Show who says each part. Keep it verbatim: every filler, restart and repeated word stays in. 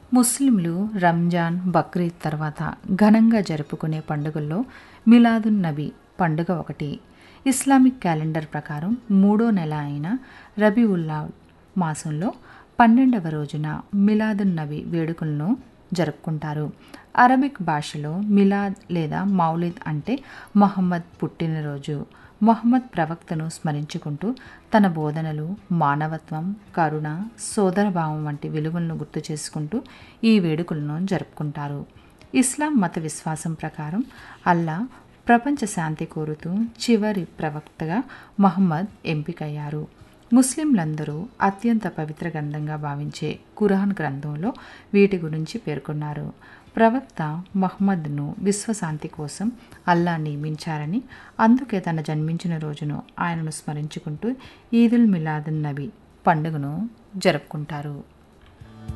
Speaker 1: ముస్లింలు రంజాన్, బక్రీద్ తర్వాత ఘనంగా జరుపుకునే పండుగల్లో మిలాదున్ నబీ పండుగ ఒకటి. ఇస్లామిక్ క్యాలెండర్ ప్రకారం మూడో నెల అయిన రబీఉల్ మాసంలో పన్నెండవ రోజున మిలాదున్ నబీ వేడుకలను జరుపుకుంటారు. అరబిక్ భాషలో మిలాద్ లేదా మౌలిద్ అంటే మొహమ్మద్ పుట్టినరోజు. మొహమ్మద్ ప్రవక్తను స్మరించుకుంటూ తన బోధనలు, మానవత్వం, కరుణ, సోదరభావం వంటి విలువలను గుర్తు చేసుకుంటూ ఈ వేడుకలను జరుపుకుంటారు. ఇస్లాం మత విశ్వాసం ప్రకారం అల్లా ప్రపంచ శాంతి కోరుతూ చివరి ప్రవక్తగా మహమ్మద్ ఎంపికయ్యారు. ముస్లింలందరూ అత్యంత పవిత్ర గ్రంథంగా భావించే ఖురాన్ గ్రంథంలో వీటి గురించి పేర్కొన్నారు. ప్రవక్త మహమ్మద్ను విశ్వశాంతి కోసం అల్లా నియమించారని, అందుకే తన జన్మించిన రోజును ఆయనను స్మరించుకుంటూ ఈదుల్ మిలాదున్ నబీ పండుగను జరుపుకుంటారు.